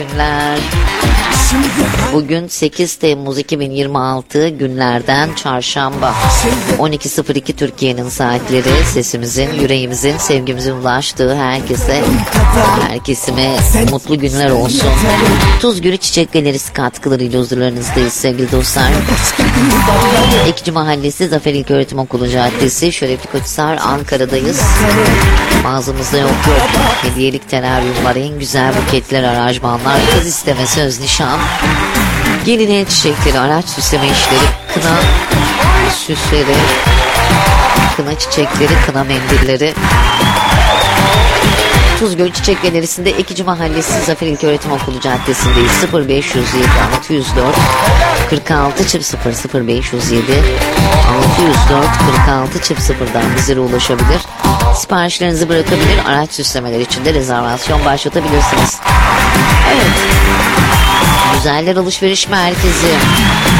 Günler. Bugün 8 Temmuz 2026 günlerden çarşamba. 12.02 Türkiye'nin saatleri. Sesimizin, yüreğimizin, sevgimizin ulaştığı herkesime mutlu günler olsun. Tuz Gölü Çiçek Galerisi katkılarıyla huzurlarınızdayız sevgili dostlar. Ekici Mahallesi Zafer İlköğretim Okulu Caddesi, Şerefli Koçhisar, Ankara'dayız. Mağazamızda yok. Hediyelik teraryum var, en güzel buketler, aranjmanlar, kız isteme, söz, nişan, gelin çiçekleri, araç süsleme işleri, kına süsleri, kına çiçekleri, kına mendilleri. Tuz Gölü Çiçek Galerisi'nde Ekici Mahallesi Zafer İlköğretim Okulu Caddesi'ndeyiz. 0507 604 46 0 0507 604 46 0'dan bizlere ulaşabilir. Siparişlerinizi bırakabilir. Araç süslemeler için de rezervasyon başlatabilirsiniz. Evet. Güzeller Alışveriş Merkezi.